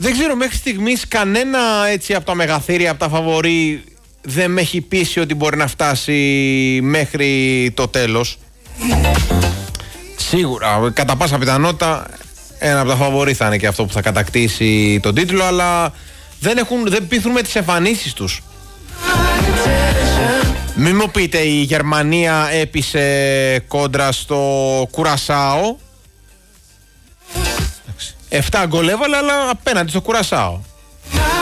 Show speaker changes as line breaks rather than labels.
Δεν ξέρω, μέχρι στιγμής κανένα έτσι από τα μεγαθύρια, από τα φαβορί δεν με έχει πείσει ότι μπορεί να φτάσει μέχρι το τέλος. Σίγουρα, κατά πάσα πιθανότητα ένα από τα φαβορί θα είναι και αυτό που θα κατακτήσει τον τίτλο, αλλά δεν πείθουν με τις εμφανίσεις τους. Μην μου πείτε η Γερμανία έπεισε κόντρα στο Κουρασάο. 7 γκολ έβαλε, αλλά απέναντι στο Κουρασάο.